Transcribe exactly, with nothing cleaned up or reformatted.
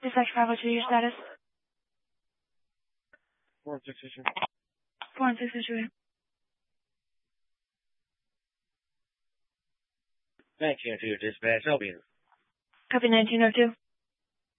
Dispatch five oh two, your status? four and six issue. four and six issue. nineteen oh two, dispatch, I'll be in. Copy nineteen oh two.